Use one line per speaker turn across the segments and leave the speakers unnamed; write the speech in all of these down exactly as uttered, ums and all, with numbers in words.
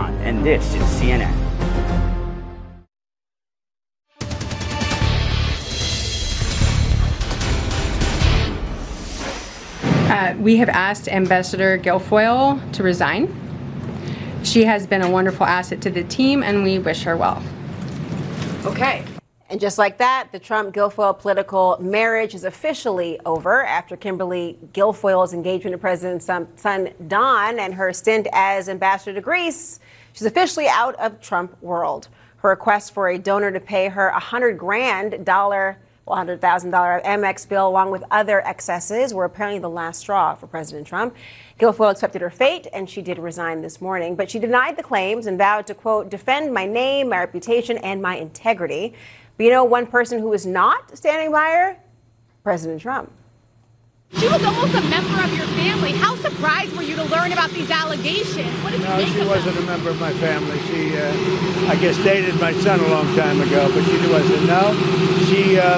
Bond, and this is C N N.
Uh, we have asked Ambassador Guilfoyle to resign. She has been a wonderful asset to the team, and we wish her well.
Okay. And just like that, the Trump-Guilfoyle political marriage is officially over after Kimberly Guilfoyle's engagement to President's son, Don, and her stint as ambassador to Greece. She's officially out of Trump world. Her request for a donor to pay her a hundred grand dollar, well, one hundred thousand dollars Amex bill, along with other excesses, were apparently the last straw for President Trump. Guilfoyle accepted her fate, and she did resign this morning. But she denied the claims and vowed to, quote, defend my name, my reputation, and my integrity. But you know one person who is not standing by her? President Trump.
She was almost a member of your family. How surprised were you to learn about these allegations? What did you
No,
think
she
of
wasn't
them?
a member of my family. She, uh, I guess, dated my son a long time ago, but she wasn't. No, she, uh,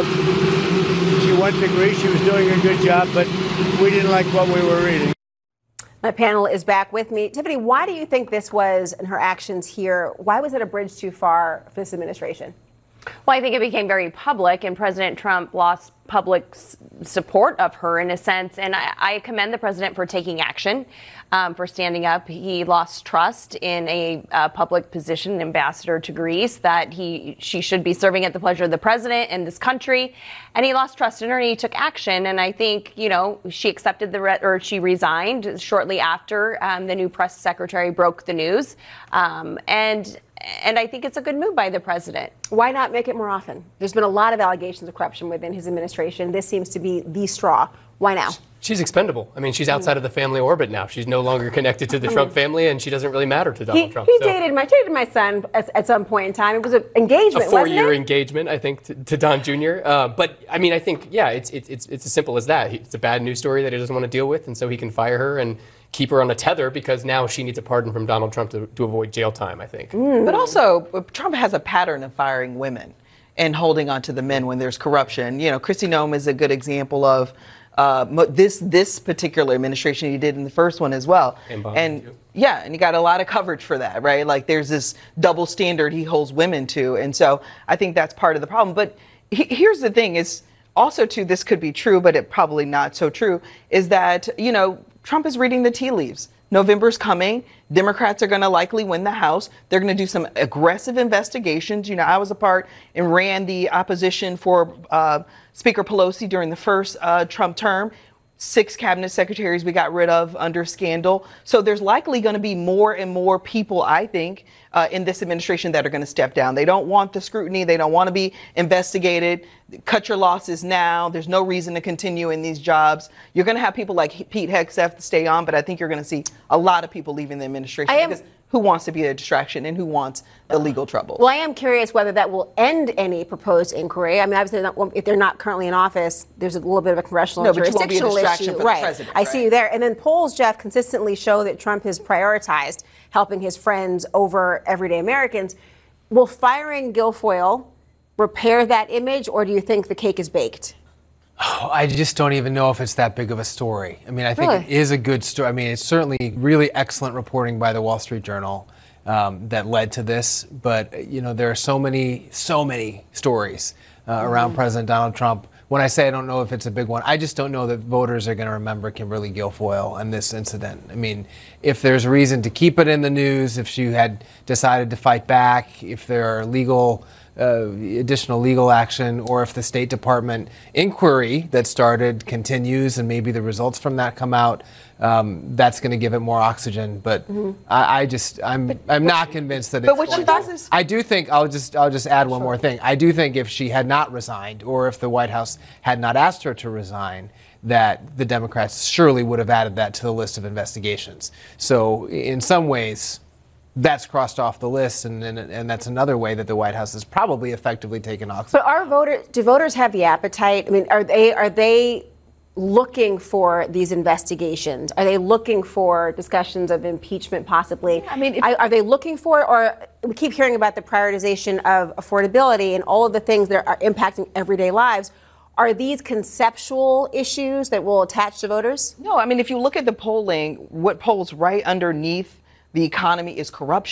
she went to Greece. She was doing a good job, but we didn't like what we were reading.
My panel is back with me. Tiffany, why do you think this was, and her actions here, why was it a bridge too far for this administration?
Well, I think it became very public, and President Trump lost public s- support of her in a sense. And I, I commend the president for taking action, um, for standing up. He lost trust in a uh, public position, ambassador to Greece, that he she should be serving at the pleasure of the president and this country. And he lost trust in her, and he took action. And I think, you know, she accepted the re- or she resigned shortly after um, the new press secretary broke the news. Um, and And I think it's a good move by the president.
Why not make it more often? There's been a lot of allegations of corruption within his administration. This seems to be the straw. Why now?
She's expendable. I mean, she's outside of the family orbit now. She's no longer connected to the Trump family, and she doesn't really matter to Donald
He,
Trump.
he
So,
dated my dated my son at, at some point in time. It was an engagement,
a four-year
wasn't it?
engagement, I think, to, to Don Junior Uh, but I mean, I think, yeah, it's it's it's it's as simple as that. It's a bad news story that he doesn't want to deal with, and so he can fire her and keep her on a tether because now she needs a pardon from Donald Trump to, to avoid jail time, I think.
Mm.
But also, Trump has a pattern of firing women and holding on to the men when there's corruption. You know, Kristi Noem is a good example of uh, mo- this this particular administration. He did in the first one as well.
And, Biden,
and
too.
yeah, and he got a lot of coverage for that, right? Like there's this double standard he holds women to. And so I think that's part of the problem. But he, here's the thing is also, too, this could be true, but it probably not so true, is that, you know, Trump is reading the tea leaves. November's coming. Democrats are going to likely win the House. They're going to do some aggressive investigations. You know, I was a part and ran the opposition for uh, Speaker Pelosi during the first uh, Trump term. Six cabinet secretaries we got rid of under scandal. So there's likely going to be more and more people, I think, uh, in this administration that are going to step down. They don't want the scrutiny. They don't want to be investigated. Cut your losses now. There's no reason to continue in these jobs. You're going to have people like Pete Hegseth stay on, but I think you're going to see a lot of people leaving the administration.
I am-
because who wants to be a distraction and who wants the legal trouble?
Well, I am curious whether that will end any proposed inquiry. I mean, obviously, they're not, if they're not currently in office, there's a little bit of a congressional
No, but you won't be a
jurisdictional
distraction
issue.
for the
right.
president,
I see
right?
you there. And then polls, Jeff, consistently show that Trump has prioritized helping his friends over everyday Americans. Will firing Guilfoyle repair that image, or do you think the cake is baked?
Oh, I just don't even know if it's that big of a story. I mean, I think
Really?
it is a good story. I mean, it's certainly really excellent reporting by the Wall Street Journal um, that led to this. But, you know, there are so many, so many stories uh, around
Mm-hmm.
President Donald Trump. When I say I don't know if it's a big one, I just don't know that voters are going to remember Kimberly Guilfoyle and this incident. I mean, if there's reason to keep it in the news, if she had decided to fight back, if there are legal Uh, additional legal action, or if the State Department inquiry that started continues and maybe the results from that come out, um, that's going to give it more oxygen. But
Mm-hmm.
I, I just, I'm, I'm not convinced that.
but
it's
what she
going
does
to.
is-
I do think I'll just, I'll just add one more thing. I do think if she had not resigned, or if the White House had not asked her to resign, that the Democrats surely would have added that to the list of investigations. So in some ways, that's crossed off the list, and, and and that's another way that the White House has probably effectively taken oxygen.
But are voters, do voters have the appetite? I mean, are they are they looking for these investigations? Are they looking for discussions of impeachment possibly?
I mean, if-
are, are they looking for, or we keep hearing about the prioritization of affordability and all of the things that are impacting everyday lives. Are these conceptual issues that will attach to voters?
No, I mean, if you look at the polling, what polls right underneath the economy is corruption.